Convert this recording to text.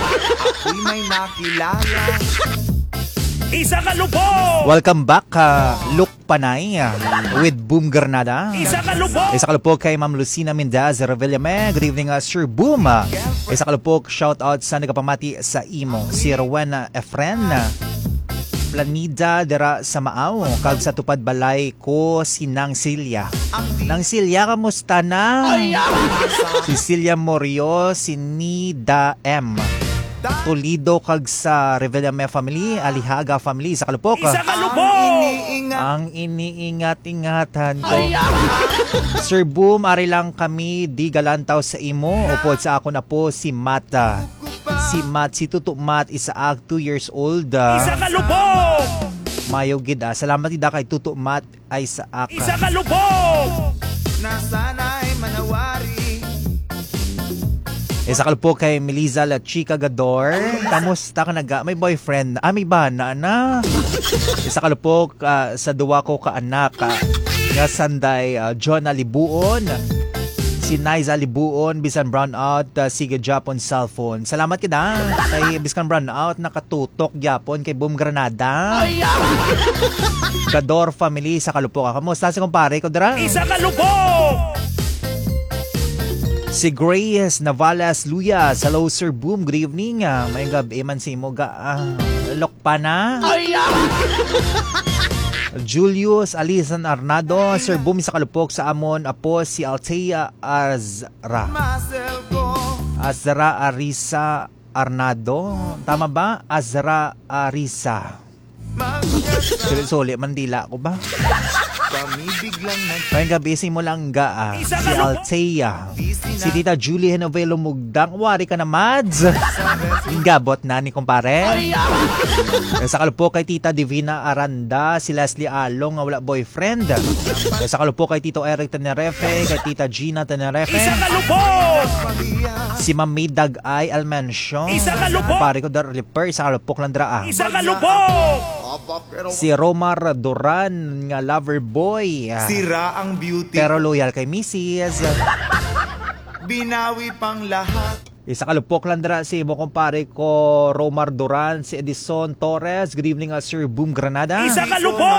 Ako'y may nakilala. Isa ka lubog! Welcome back, Luke Panay with Boom Granada. Isa ka lubog! Isa kalupok kay Ma'am Lucina Mendez Revillame. Good evening, Sir Boom. Isa kalupok, shout out sa nagapamati sa imo. Si Rowena Efren Planida dera sa Maaw. Kag sa tupad balay ko si Nang Silya. Nang Silya, kamusta na? Si Silya Morio, si Nida M. Toledo kag sa Revillame family, Alihaga family, sa kalupok. Isa ka lubog! Ang iniingat-ingatan ko. Sir Boom, ari lang kami di galantaw sa imo. Upod sa ako na po si Mata. Si Tuto Mat, isaag 2 years old. Isa ka lubog! Mayo gid. Salamat ida kay Tuto Mat ay sa aka. Isa ka lubog! Nasana'y manawari. Isa kalupok kay Melissa La Chica Gador. Kamusta ka naga? May boyfriend? May bana na. Isa kalupok sa duwa ko ka anak. Nga sanday John Alibuon. Si Niza Alibuon. Bisan brown out. Sige Japon cellphone. Salamat kita. Kay Bisan brown out. Nakatutok Japon kay Boom Granada. Gador family sa kalupok. Kamusta si kumpare ko dira? Isa ka lubog! Si Grace Navales Luyas. Hello, Sir Boom. Good evening. May gabi man si mo lok pa na. Julius Alisan Arnado. Sir Boom sa kalupok sa amon. Apo si Althea Azra. Azra Arisa Arnado. Tama ba? Azra Arisa. Sulit-sulit, mandila ko ba? Kami biglang May gabi si mo lang si Althea. Si Tita Julie Henovelo Mugdang. Wari ka na, Mads. Gabot na ni kumpare. Sa kalupok kay Tita Divina Aranda. Si Leslie Along, wala boyfriend. Sa kalupok kay Tito Eric Tenerefe. Kay Tita Gina Tenerefe. Isa ka lubog! Si Mami Dag-ay Almencio. Isa ka lubog! Pare ko dar Ripper. Sa kalupok lang draa. Isa ka lubog! Si Romar Duran nga lover boy. Sira ang beauty. Pero loyal kay Mrs. Binawi pang lahat. Isa kalupok lang dira si mo kumpare ko Romar Duran, si Edison Torres. Good evening, Sir Boom Granada. Isa ka lubog!